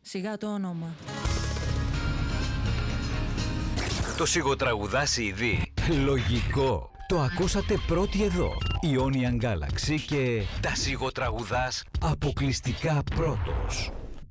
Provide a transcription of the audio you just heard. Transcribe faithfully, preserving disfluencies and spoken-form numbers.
Σιγά το όνομα. Το σιγοτραγουδάς ήδη? Λογικό. Το ακούσατε πρώτοι εδώ. Ionian Galaxy και τα σιγοτραγουδάς αποκλειστικά πρώτος.